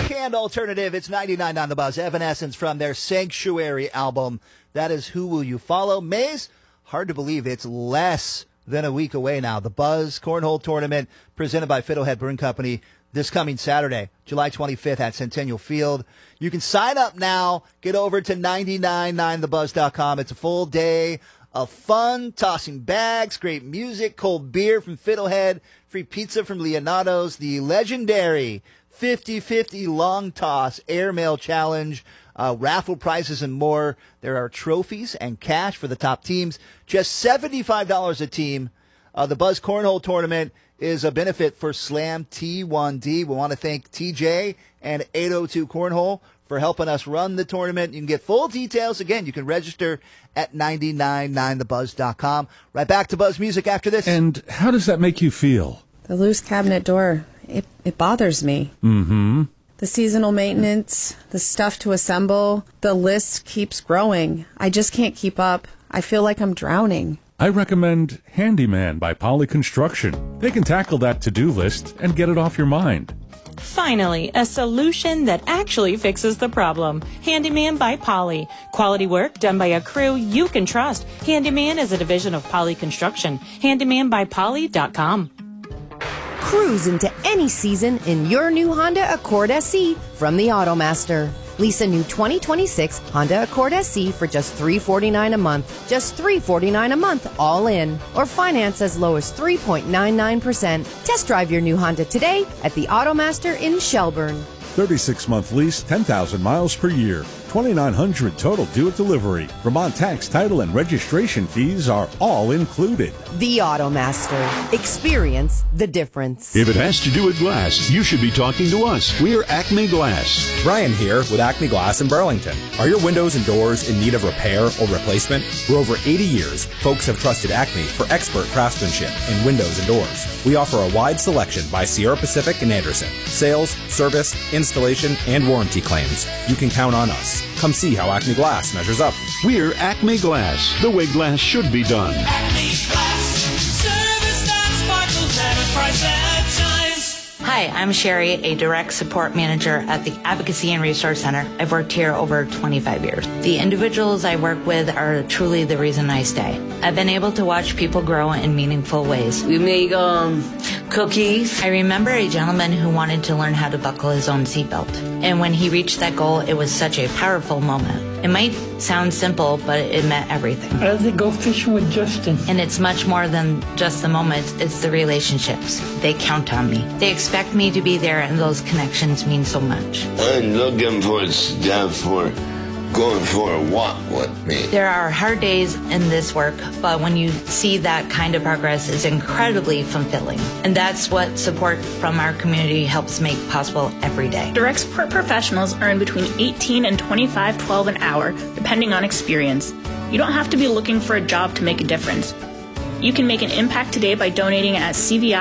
Rock and alternative. It's 99 on the Buzz. Evanescence from their Sanctuary album. That is Who Will You Follow? Maze, hard to believe it's less than a week away now. The Buzz Cornhole Tournament presented by Fiddlehead Brewing Company this coming Saturday, July 25th at Centennial Field. You can sign up now. Get over to 999thebuzz.com. It's a full day of fun, tossing bags, great music, cold beer from Fiddlehead, free pizza from Leonardo's, the legendary 50-50 long toss airmail challenge, raffle prizes and more. There are trophies and cash for the top teams. Just $75 a team. The Buzz Cornhole Tournament is a benefit for Slam T1D. We want to thank TJ and 802 Cornhole for helping us run the tournament. You can get full details. Again, you can register at 999thebuzz.com. Right back to Buzz Music after this. And how does that make you feel? The loose cabinet door, it bothers me. Mm-hmm. The seasonal maintenance, the stuff to assemble, the list keeps growing. I just can't keep up. I feel like I'm drowning. I recommend Handyman by Poly Construction. They can tackle that to-do list and get it off your mind. Finally, a solution that actually fixes the problem. Handyman by Poly. Quality work done by a crew you can trust. Handyman is a division of Poly Construction. HandymanByPoly.com. Cruise into any season in your new Honda Accord SE from the Automaster. Lease a new 2026 Honda Accord SE for just $349 a month. Just $349 a month, all in. Or finance as low as 3.99%. Test drive your new Honda today at the Automaster in Shelburne. 36-month lease, 10,000 miles per year. $2,900 total due at delivery. Vermont tax, title, and registration fees are all included. The Automaster. Experience the difference. If it has to do with glass, you should be talking to us. We're Acme Glass. Brian here with Acme Glass in Burlington. Are your windows and doors in need of repair or replacement? For over 80 years, folks have trusted Acme for expert craftsmanship in windows and doors. We offer a wide selection by Sierra Pacific and Anderson. Sales, service, installation, and warranty claims. You can count on us. Come see how Acme Glass measures up. We're Acme Glass, the way glass should be done. Acme Glass, service that sparkles at a price that shines. Hi, I'm Sherry, a direct support manager at the Advocacy and Resource Center. I've worked here over 25 years. The individuals I work with are truly the reason I stay. I've been able to watch people grow in meaningful ways. We make cookies. I remember a gentleman who wanted to learn how to buckle his own seatbelt. And when he reached that goal, it was such a powerful moment. It might sound simple, but it meant everything. I like to go fishing with Justin. And it's much more than just the moments, it's the relationships. They count on me. They expect me to be there, and those connections mean so much. I'm looking for stuff for going for a walk with me. There are hard days in this work, but when you see that kind of progress, it's incredibly fulfilling. And that's what support from our community helps make possible every day. Direct support professionals earn between $18 and $25.12 an hour, depending on experience. You don't have to be looking for a job to make a difference. You can make an impact today by donating at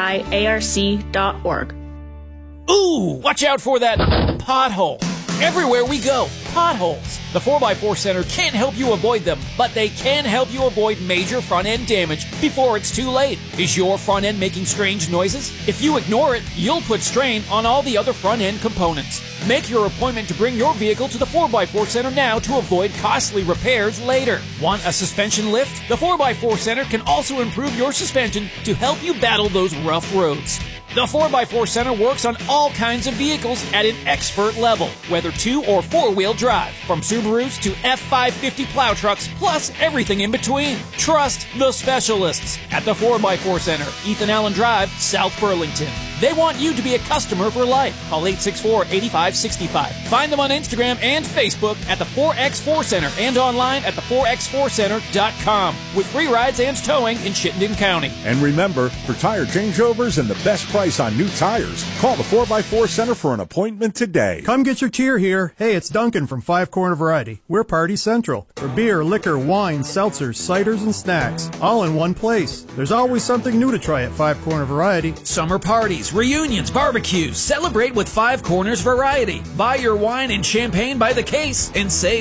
cviarc.org. Ooh, watch out for that pothole. Everywhere we go, potholes. The 4x4 Center can't help you avoid them, but they can help you avoid major front-end damage before it's too late. Is your front end making strange noises? If you ignore it, you'll put strain on all the other front-end components. Make your appointment to bring your vehicle to the 4x4 Center now to avoid costly repairs later. Want a suspension lift? The 4x4 Center can also improve your suspension to help you battle those rough roads. The 4x4 Center works on all kinds of vehicles at an expert level, whether 2- or 4-wheel drive, from Subarus to F550 plow trucks, plus everything in between. Trust the specialists at the 4x4 Center, Ethan Allen Drive, South Burlington. They want you to be a customer for life. Call 864-8565. Find them on Instagram and Facebook at the 4X4 Center and online at the4x4center.com with free rides and towing in Chittenden County. And remember, for tire changeovers and the best price on new tires, call the 4x4 Center for an appointment today. Come get your cheer here. Hey, it's Duncan from Five Corner Variety. We're Party Central. For beer, liquor, wine, seltzers, ciders, and snacks, all in one place. There's always something new to try at Five Corner Variety. Summer parties, reunions, barbecues. Celebrate with Five Corners Variety. Buy your wine and champagne by the case and save